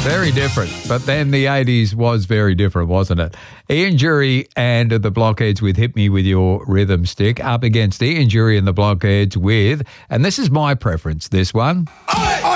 Very different. But then the 80s was very different, wasn't it? Ian Jury and the Blockheads with Hit Me With Your Rhythm Stick up against Ian Jury and the Blockheads with, and this is my preference, this one. Oi!